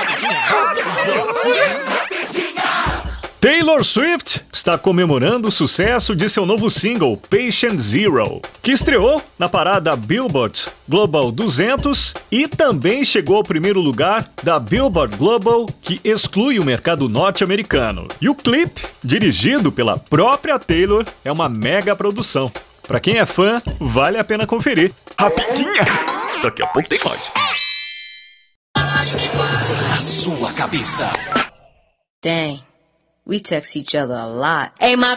Taylor Swift está comemorando o sucesso de seu novo single, Patient Zero, que estreou na parada Billboard Global 200 e também chegou ao primeiro lugar da Billboard Global, que exclui o mercado norte-americano. E o clipe, dirigido pela própria Taylor, é uma mega produção. Pra quem é fã, vale a pena conferir. Rapidinha! Daqui a pouco tem mais. A sua cabeça. Dang, we text each other a lot. Hey, my